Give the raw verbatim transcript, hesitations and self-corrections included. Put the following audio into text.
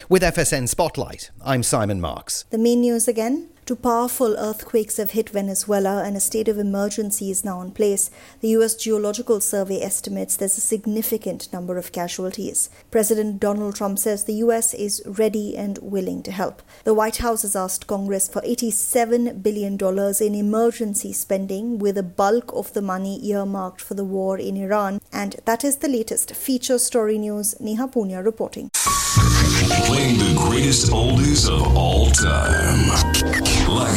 With F S N Spotlight, I'm Simon Marks. The main news again. Two powerful earthquakes have hit Venezuela and a state of emergency is now in place. The U S Geological Survey estimates there's a significant number of casualties. President Donald Trump says the U S is ready and willing to help. The White House has asked Congress for eighty-seven billion dollars in emergency spending, with a bulk of the money earmarked for the war in Iran. And that is the latest. Feature Story News, Neha Punya reporting. Playing the greatest oldies of all time. Like